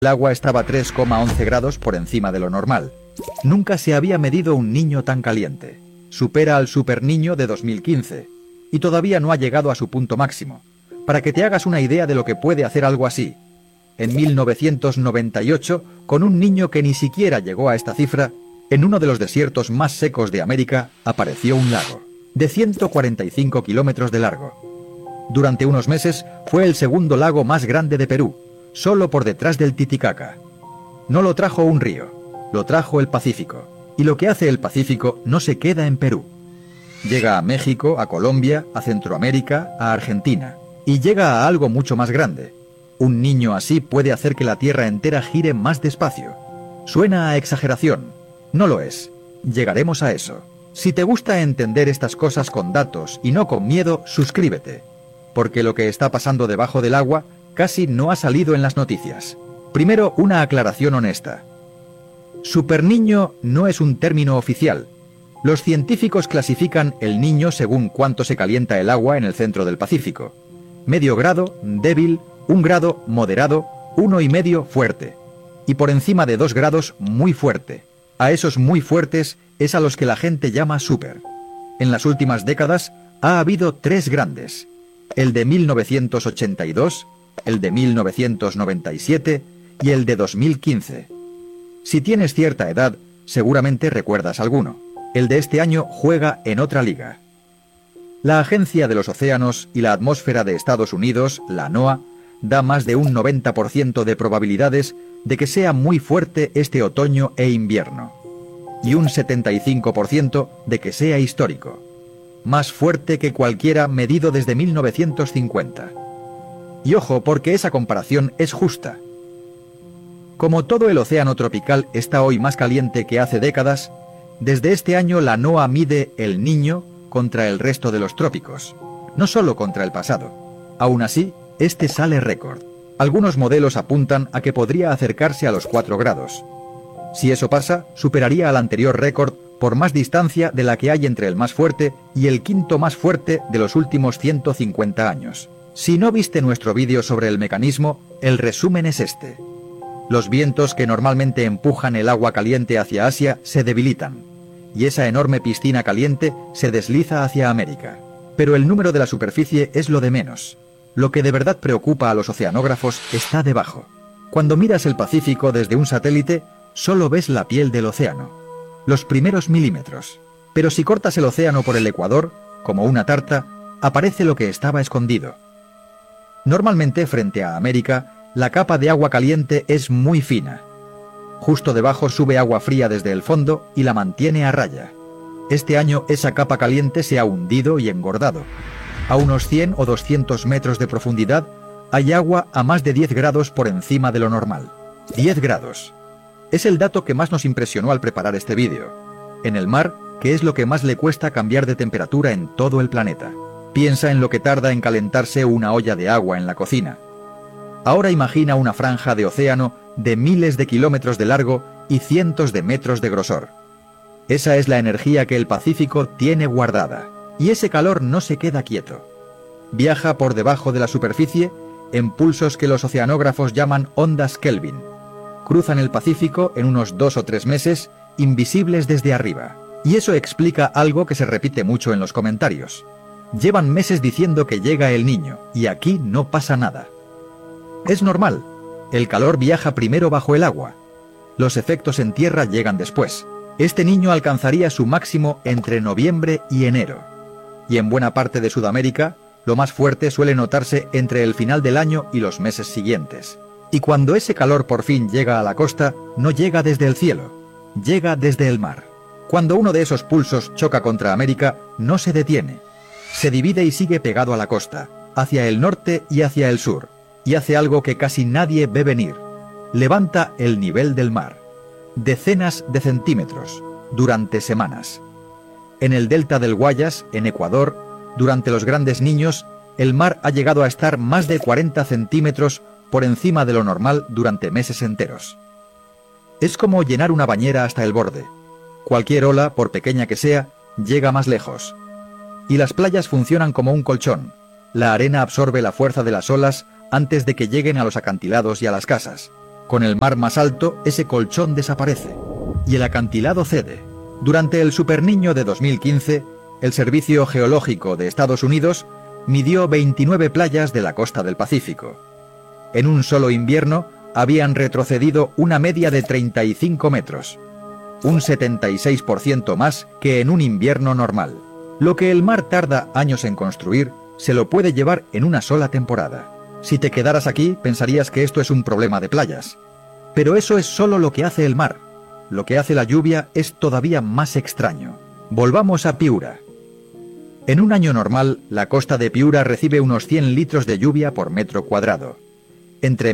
El agua estaba 3,11 grados por encima de lo normal. Nunca se había medido un niño tan caliente. Supera al superniño de 2015 y todavía no ha llegado a su punto máximo. Para que te hagas una idea de lo que puede hacer algo así, en 1998, con un niño que ni siquiera llegó a esta cifra, en uno de los desiertos más secos de América apareció un lago, de 145 kilómetros de largo. Durante unos meses fue el segundo lago más grande de Perú, solo por detrás del Titicaca. No lo trajo un río, lo trajo el Pacífico. Y lo que hace el Pacífico no se queda en Perú. Llega a México, a Colombia, a Centroamérica, a Argentina. Y llega a algo mucho más grande. Un niño así puede hacer que la Tierra entera gire más despacio. Suena a exageración. No lo es. Llegaremos a eso. Si te gusta entender estas cosas con datos y no con miedo, suscríbete. Porque lo que está pasando debajo del agua casi no ha salido en las noticias. Primero, una aclaración honesta. Superniño no es un término oficial. Los científicos clasifican el niño según cuánto se calienta el agua en el centro del Pacífico. Medio grado, débil, 1 grado, moderado, 1,5 fuerte. Y por encima de 2 grados, muy fuerte. A esos muy fuertes es a los que la gente llama super. En las últimas décadas ha habido 3 grandes. El de 1982, el de 1997 y el de 2015. Si tienes cierta edad, seguramente recuerdas alguno. El de este año juega en otra liga. La Agencia de los Océanos y la Atmósfera de Estados Unidos, la NOAA, da más de un 90% de probabilidades de que sea muy fuerte este otoño e invierno. Y un 75% de que sea histórico. Más fuerte que cualquiera medido desde 1950. Y ojo, porque esa comparación es justa. Como todo el océano tropical está hoy más caliente que hace décadas, desde este año la NOAA mide el Niño contra el resto de los trópicos, no solo contra el pasado. Aún así, este sale récord. Algunos modelos apuntan a que podría acercarse a los 4 grados. Si eso pasa, superaría al anterior récord por más distancia de la que hay entre el más fuerte y el quinto más fuerte de los últimos 150 años. Si no viste nuestro vídeo sobre el mecanismo, el resumen es este. Los vientos que normalmente empujan el agua caliente hacia Asia se debilitan, y esa enorme piscina caliente se desliza hacia América. Pero el número de la superficie es lo de menos. Lo que de verdad preocupa a los oceanógrafos está debajo. Cuando miras el Pacífico desde un satélite, solo ves la piel del océano, los primeros milímetros. Pero si cortas el océano por el ecuador, como una tarta, aparece lo que estaba escondido. Normalmente, frente a América, la capa de agua caliente es muy fina. Justo debajo sube agua fría desde el fondo y la mantiene a raya. Este año esa capa caliente se ha hundido y engordado. A unos 100 o 200 metros de profundidad hay agua a más de 10 grados por encima de lo normal. 10 grados. Es el dato que más nos impresionó al preparar este vídeo. En el mar, que es lo que más le cuesta cambiar de temperatura en todo el planeta. Piensa en lo que tarda en calentarse una olla de agua en la cocina. Ahora imagina una franja de océano de miles de kilómetros de largo y cientos de metros de grosor. Esa es la energía que el Pacífico tiene guardada, y ese calor no se queda quieto. Viaja por debajo de la superficie en pulsos que los oceanógrafos llaman ondas Kelvin. Cruzan el Pacífico en unos 2 o 3 meses, invisibles desde arriba. Y eso explica algo que se repite mucho en los comentarios. Llevan meses diciendo que llega el Niño, y aquí no pasa nada. Es normal. El calor viaja primero bajo el agua. Los efectos en tierra llegan después. Este niño alcanzaría su máximo entre noviembre y enero. Y en buena parte de Sudamérica, lo más fuerte suele notarse entre el final del año y los meses siguientes. Y cuando ese calor por fin llega a la costa, no llega desde el cielo, llega desde el mar. Cuando uno de esos pulsos choca contra América, no se detiene. Se divide y sigue pegado a la costa, hacia el norte y hacia el sur. Y hace algo que casi nadie ve venir. Levanta el nivel del mar. Decenas de centímetros, durante semanas. En el delta del Guayas, en Ecuador, durante los grandes niños, el mar ha llegado a estar más de 40 centímetros por encima de lo normal durante meses enteros. Es como llenar una bañera hasta el borde. Cualquier ola, por pequeña que sea, llega más lejos. Y las playas funcionan como un colchón. La arena absorbe la fuerza de las olas antes de que lleguen a los acantilados y a las casas. Con el mar más alto, ese colchón desaparece y el acantilado cede. Durante el Superniño de 2015, el Servicio Geológico de Estados Unidos midió 29 playas de la costa del Pacífico. En un solo invierno habían retrocedido una media de 35 metros, un 76% más que en un invierno normal. Lo que el mar tarda años en construir, se lo puede llevar en una sola temporada. Si te quedaras aquí, pensarías que esto es un problema de playas. Pero eso es solo lo que hace el mar. Lo que hace la lluvia es todavía más extraño. Volvamos a Piura. En un año normal, la costa de Piura recibe unos 100 litros de lluvia por metro cuadrado. Entre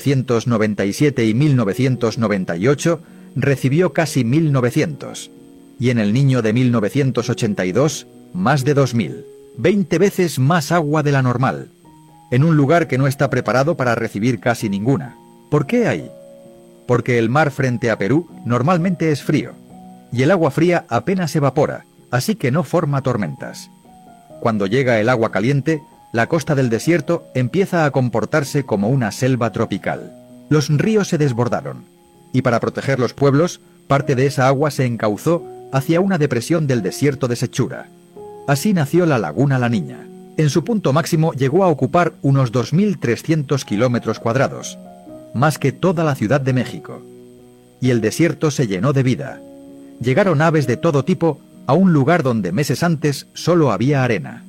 1997 y 1998 recibió casi 1900. Y en el Niño de 1982, más de 2000. 20 veces más agua de la normal. En un lugar que no está preparado para recibir casi ninguna. ¿Por qué ahí? Porque el mar frente a Perú normalmente es frío. Y el agua fría apenas evapora, así que no forma tormentas. Cuando llega el agua caliente, la costa del desierto empieza a comportarse como una selva tropical. Los ríos se desbordaron, y para proteger los pueblos, parte de esa agua se encauzó hacia una depresión del desierto de Sechura. Así nació la Laguna La Niña. En su punto máximo llegó a ocupar unos 2.300 kilómetros cuadrados, más que toda la Ciudad de México. Y el desierto se llenó de vida. Llegaron aves de todo tipo a un lugar donde meses antes solo había arena.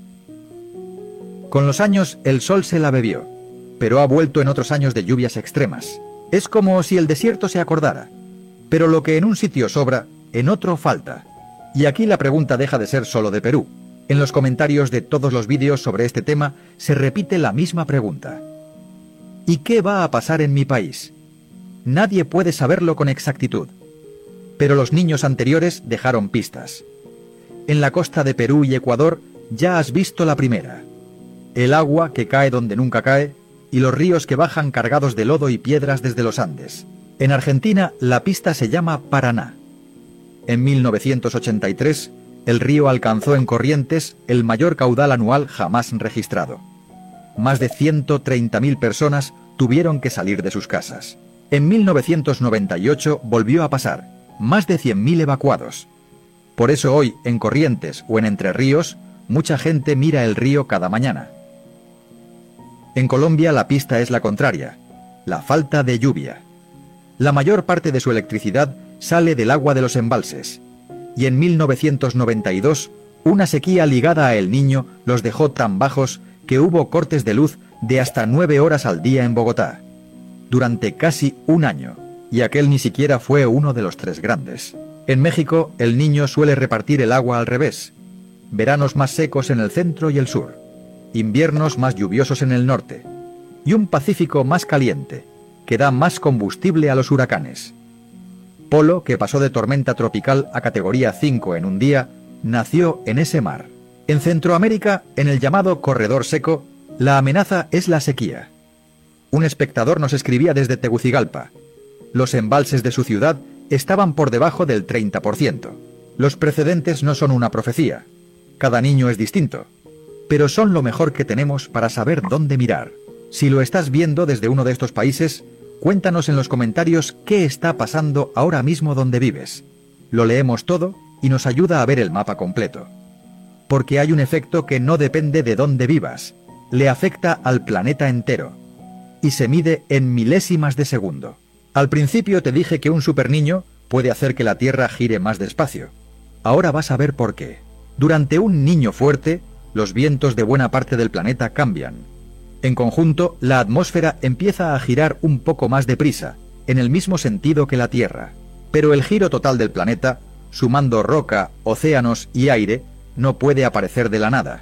Con los años el sol se la bebió, pero ha vuelto en otros años de lluvias extremas. Es como si el desierto se acordara. Pero lo que en un sitio sobra, en otro falta. Y aquí la pregunta deja de ser solo de Perú. En los comentarios de todos los vídeos sobre este tema se repite la misma pregunta. ¿Y qué va a pasar en mi país? Nadie puede saberlo con exactitud. Pero los niños anteriores dejaron pistas. En la costa de Perú y Ecuador ya has visto la primera. El agua que cae donde nunca cae y los ríos que bajan cargados de lodo y piedras desde los Andes. En Argentina la pista se llama Paraná. En 1983, el río alcanzó en Corrientes el mayor caudal anual jamás registrado. Más de 130.000 personas tuvieron que salir de sus casas. En 1998 volvió a pasar, más de 100.000 evacuados. Por eso hoy, en Corrientes o en Entre Ríos, mucha gente mira el río cada mañana. En Colombia la pista es la contraria, la falta de lluvia. La mayor parte de su electricidad sale del agua de los embalses. Y en 1992, una sequía ligada a El Niño los dejó tan bajos que hubo cortes de luz de hasta 9 horas al día en Bogotá. Durante casi un año, y aquel ni siquiera fue uno de los 3 grandes. En México, El Niño suele repartir el agua al revés. Veranos más secos en el centro y el sur, inviernos más lluviosos en el norte, y un Pacífico más caliente, que da más combustible a los huracanes. Polo, que pasó de tormenta tropical a categoría 5 en un día, nació en ese mar. En Centroamérica, en el llamado corredor seco, la amenaza es la sequía. Un espectador nos escribía desde Tegucigalpa. Los embalses de su ciudad estaban por debajo del 30%. Los precedentes no son una profecía. Cada niño es distinto. Pero son lo mejor que tenemos para saber dónde mirar. Si lo estás viendo desde uno de estos países, cuéntanos en los comentarios qué está pasando ahora mismo donde vives. Lo leemos todo y nos ayuda a ver el mapa completo. Porque hay un efecto que no depende de dónde vivas. Le afecta al planeta entero. Y se mide en milésimas de segundo. Al principio te dije que un superniño puede hacer que la Tierra gire más despacio. Ahora vas a ver por qué. Durante un niño fuerte, los vientos de buena parte del planeta cambian. En conjunto, la atmósfera empieza a girar un poco más deprisa, en el mismo sentido que la Tierra. Pero el giro total del planeta, sumando roca, océanos y aire, no puede aparecer de la nada.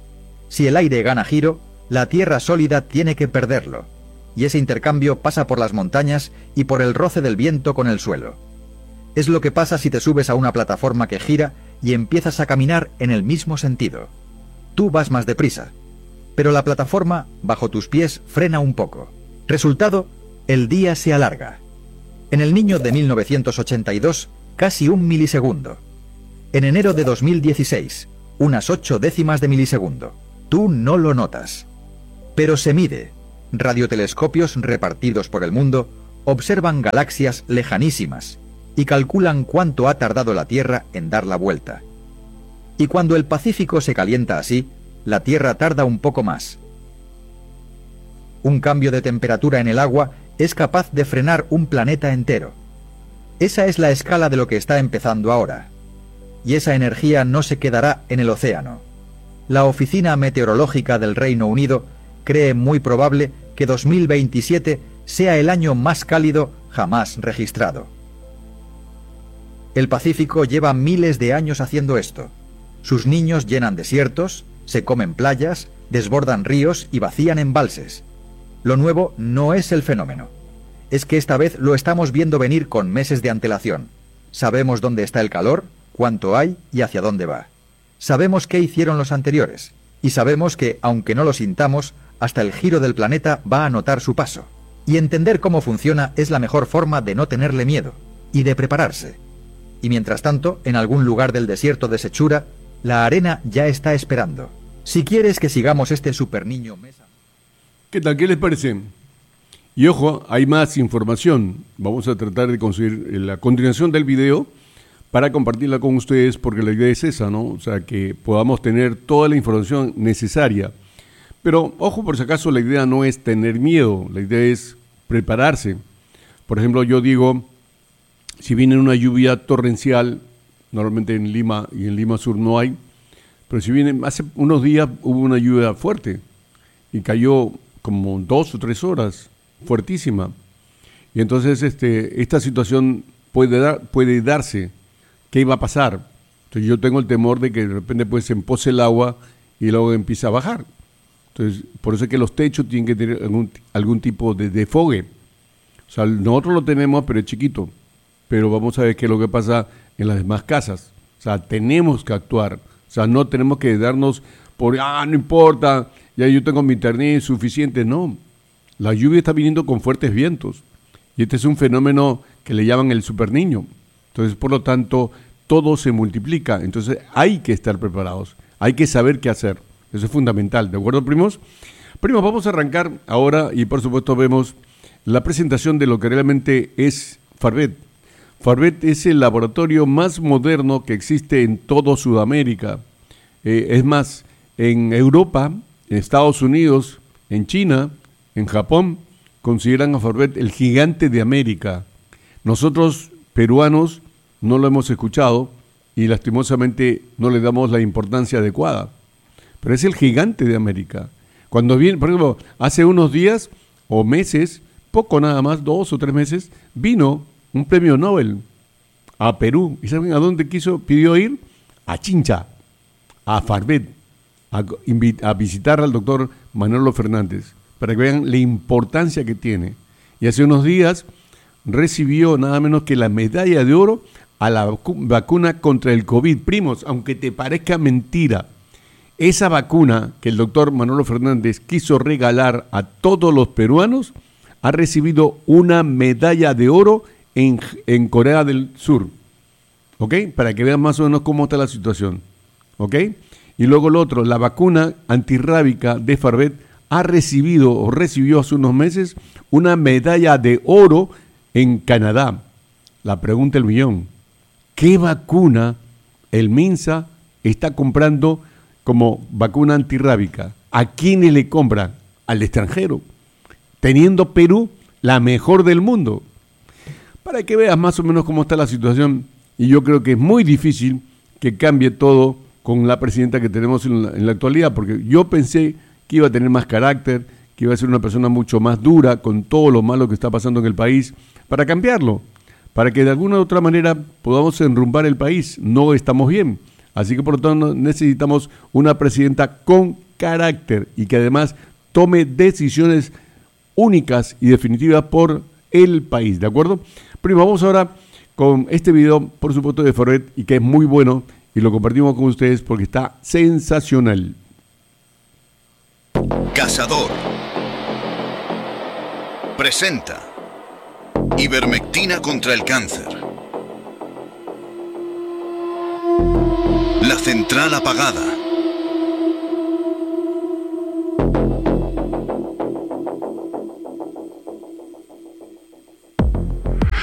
Si el aire gana giro, la Tierra sólida tiene que perderlo, y ese intercambio pasa por las montañas y por el roce del viento con el suelo. Es lo que pasa si te subes a una plataforma que gira y empiezas a caminar en el mismo sentido. Tú vas más deprisa, pero la plataforma bajo tus pies frena un poco. Resultado, el día se alarga. En El Niño de 1982, casi 1 milisegundo. En enero de 2016, unas 8 décimas de milisegundo. Tú no lo notas. Pero se mide. Radiotelescopios repartidos por el mundo Observan galaxias lejanísimas y calculan cuánto ha tardado la Tierra en dar la vuelta. Y cuando el Pacífico se calienta así, la Tierra tarda un poco más. Un cambio de temperatura en el agua es capaz de frenar un planeta entero. Esa es la escala de lo que está empezando ahora. Y esa energía no se quedará en el océano. La Oficina Meteorológica del Reino Unido cree muy probable que 2027 sea el año más cálido jamás registrado. El Pacífico lleva miles de años haciendo esto. Sus niños llenan desiertos, se comen playas, desbordan ríos y vacían embalses. Lo nuevo no es el fenómeno. Es que esta vez lo estamos viendo venir con meses de antelación. Sabemos dónde está el calor, cuánto hay y hacia dónde va. Sabemos qué hicieron los anteriores. Y sabemos que, aunque no lo sintamos, hasta el giro del planeta va a notar su paso. Y entender cómo funciona es la mejor forma de no tenerle miedo y de prepararse. Y mientras tanto, en algún lugar del desierto de Sechura, la arena ya está esperando. Si quieres que sigamos este super niño mesa. ¿Qué tal? ¿Qué les parece? Y ojo, hay más información. Vamos a tratar de conseguir la continuación del video para compartirla con ustedes, porque la idea es esa, ¿no? O sea, que podamos tener toda la información necesaria. Pero, ojo, por si acaso, la idea no es tener miedo, la idea es prepararse. Por ejemplo, yo digo, si viene una lluvia torrencial, normalmente en Lima y en Lima Sur no hay, pero si viene, hace unos días hubo una lluvia fuerte y cayó como 2 o 3 horas, fuertísima. Y entonces esta situación puede darse. ¿Qué iba a pasar? Entonces yo tengo el temor de que de repente pues se empose el agua y luego empieza a bajar. Entonces, por eso es que los techos tienen que tener algún tipo de desfogue. O sea, nosotros lo tenemos, pero es chiquito. Pero vamos a ver qué es lo que pasa en las demás casas. O sea, tenemos que actuar. O sea, no tenemos que darnos por, no importa, ya yo tengo mi internet suficiente. No, la lluvia está viniendo con fuertes vientos. Y este es un fenómeno que le llaman el superniño. Entonces, por lo tanto, todo se multiplica. Entonces, hay que estar preparados. Hay que saber qué hacer. Eso es fundamental. ¿De acuerdo, primos? Primos, vamos a arrancar ahora y, por supuesto, vemos la presentación de lo que realmente es Farvet. Farvet es el laboratorio más moderno que existe en toda Sudamérica. Es más, en Europa, en Estados Unidos, en China, en Japón, consideran a Farvet el gigante de América. Nosotros, peruanos, no lo hemos escuchado y lastimosamente no le damos la importancia adecuada. Pero es el gigante de América. Cuando viene, por ejemplo, hace unos días o meses, poco nada más, 2 o 3 meses, vino un premio Nobel a Perú. ¿Y saben a dónde pidió ir? A Chincha, a Farvet, a visitar al doctor Manolo Fernández, para que vean la importancia que tiene. Y hace unos días recibió nada menos que la medalla de oro a la vacuna contra el COVID. Primos, aunque te parezca mentira, esa vacuna que el doctor Manolo Fernández quiso regalar a todos los peruanos ha recibido una medalla de oro en Corea del Sur, ¿ok? Para que vean más o menos cómo está la situación, ¿ok? Y luego lo otro, la vacuna antirrábica de Farvet recibió hace unos meses una medalla de oro en Canadá. La pregunta del millón, ¿qué vacuna el MINSA está comprando como vacuna antirrábica? ¿A quiénes le compran? Al extranjero, teniendo Perú la mejor del mundo. Para que veas más o menos cómo está la situación, y yo creo que es muy difícil que cambie todo con la presidenta que tenemos en la actualidad, porque yo pensé que iba a tener más carácter, que iba a ser una persona mucho más dura con todo lo malo que está pasando en el país, para cambiarlo, para que de alguna u otra manera podamos enrumbar el país. No estamos bien, así que por lo tanto necesitamos una presidenta con carácter y que además tome decisiones únicas y definitivas por el país, ¿de acuerdo? Pero vamos ahora con este video, por supuesto, de Farvet, y que es muy bueno, y lo compartimos con ustedes porque está sensacional. Cazador presenta Ivermectina contra el cáncer. La central apagada.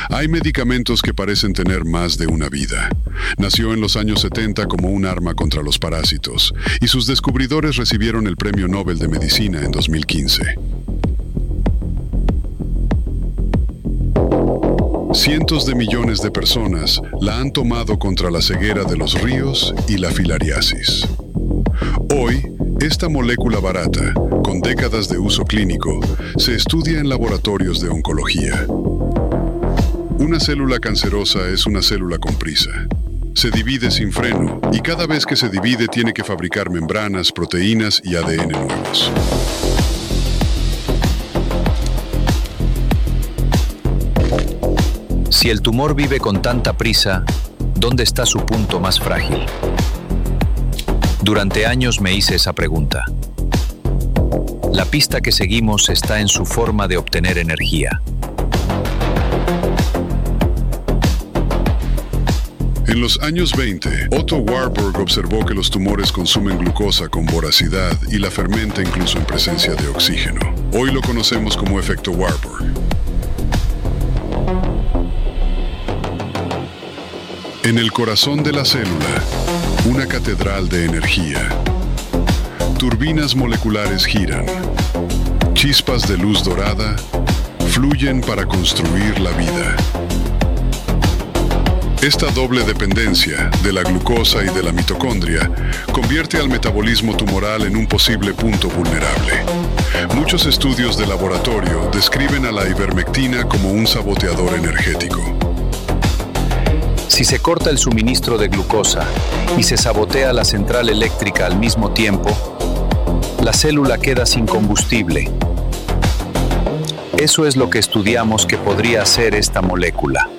Hay medicamentos que parecen tener más de una vida. Nació en los años 70 como un arma contra los parásitos, y sus descubridores recibieron el Premio Nobel de Medicina en 2015. Cientos de millones de personas la han tomado contra la ceguera de los ríos y la filariasis. Hoy, esta molécula barata, con décadas de uso clínico, se estudia en laboratorios de oncología. Una célula cancerosa es una célula con prisa. Se divide sin freno y cada vez que se divide tiene que fabricar membranas, proteínas y ADN nuevos. Si el tumor vive con tanta prisa, ¿dónde está su punto más frágil? Durante años me hice esa pregunta. La pista que seguimos está en su forma de obtener energía. En los años 20, Otto Warburg observó que los tumores consumen glucosa con voracidad y la fermenta incluso en presencia de oxígeno. Hoy lo conocemos como efecto Warburg. En el corazón de la célula, una catedral de energía. Turbinas moleculares giran. Chispas de luz dorada fluyen para construir la vida. Esta doble dependencia de la glucosa y de la mitocondria convierte al metabolismo tumoral en un posible punto vulnerable. Muchos estudios de laboratorio describen a la ivermectina como un saboteador energético. Si se corta el suministro de glucosa y se sabotea la central eléctrica al mismo tiempo, la célula queda sin combustible. Eso es lo que estudiamos que podría hacer esta molécula.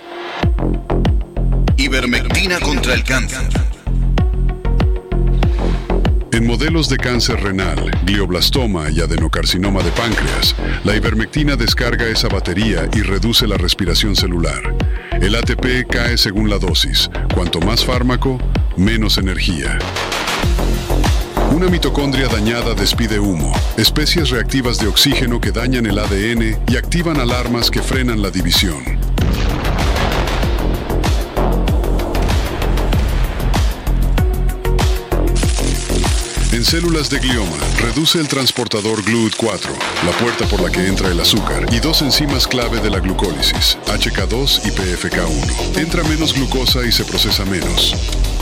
Ivermectina contra el cáncer. En modelos de cáncer renal, glioblastoma y adenocarcinoma de páncreas, la ivermectina descarga esa batería y reduce la respiración celular. El ATP cae según la dosis. Cuanto más fármaco, menos energía. Una mitocondria dañada despide humo, especies reactivas de oxígeno que dañan el ADN y activan alarmas que frenan la división. En células de glioma, reduce el transportador GLUT4, la puerta por la que entra el azúcar, y dos enzimas clave de la glucólisis, HK2 y PFK1. Entra menos glucosa y se procesa menos.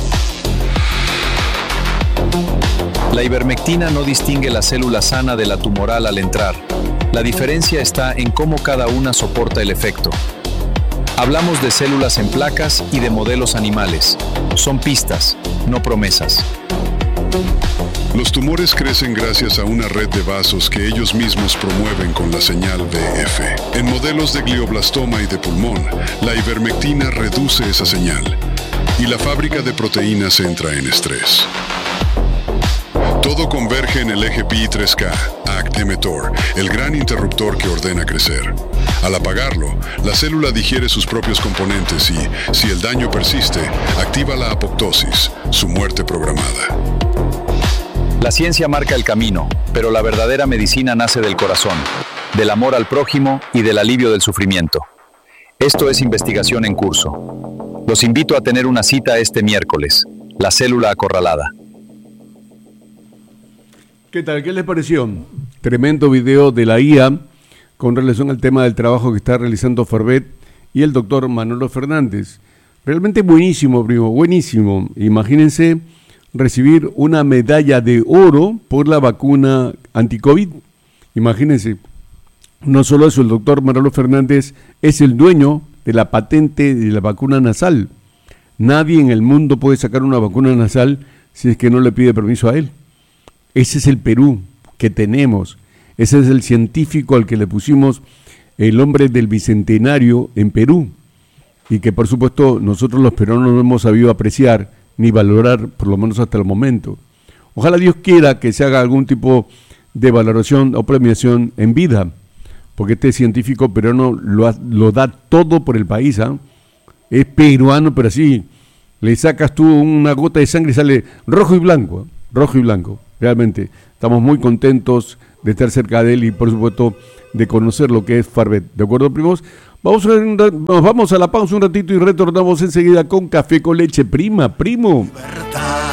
La ivermectina no distingue la célula sana de la tumoral al entrar. La diferencia está en cómo cada una soporta el efecto. Hablamos de células en placas y de modelos animales. Son pistas, no promesas. Los tumores crecen gracias a una red de vasos que ellos mismos promueven con la señal VF. En modelos de glioblastoma y de pulmón, la ivermectina reduce esa señal y la fábrica de proteínas entra en estrés. Todo converge en el eje PI3K, ACT-mTOR, el gran interruptor que ordena crecer. Al apagarlo, la célula digiere sus propios componentes y, si el daño persiste, activa la apoptosis, su muerte programada. La ciencia marca el camino, pero la verdadera medicina nace del corazón, del amor al prójimo y del alivio del sufrimiento. Esto es investigación en curso. Los invito a tener una cita este miércoles, La célula acorralada. ¿Qué tal? ¿Qué les pareció? Tremendo video de la IA con relación al tema del trabajo que está realizando Farvet y el doctor Manolo Fernández. Realmente buenísimo, primo, buenísimo. Imagínense recibir una medalla de oro por la vacuna anti-COVID. Imagínense, no solo eso, el doctor Manolo Fernández es el dueño de la patente de la vacuna nasal. Nadie en el mundo puede sacar una vacuna nasal si es que no le pide permiso a él. Ese es el Perú que tenemos. Ese es el científico al que le pusimos el hombre del bicentenario en Perú. Y que por supuesto nosotros los peruanos no hemos sabido apreciar ni valorar, por lo menos hasta el momento. Ojalá Dios quiera que se haga algún tipo de valoración o premiación en vida, porque este científico peruano lo da todo por el país, ¿eh? Es peruano, pero así, le sacas tú una gota de sangre y sale rojo y blanco, realmente. Estamos muy contentos de estar cerca de él y por supuesto de conocer lo que es Farvet. ¿De acuerdo, primos? Nos vamos a la pausa un ratito y retornamos enseguida con Café con Leche. Primo.